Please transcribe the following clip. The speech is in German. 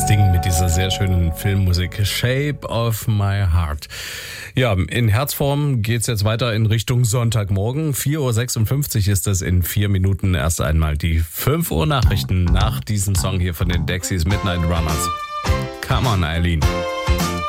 Ding mit dieser sehr schönen Filmmusik. Shape of My Heart. Ja, in Herzform geht's jetzt weiter in Richtung Sonntagmorgen. 4.56 Uhr ist es in 4 Minuten. Erst einmal die 5 Uhr Nachrichten nach diesem Song hier von den Dexys, Midnight Runners. Come on, Eileen.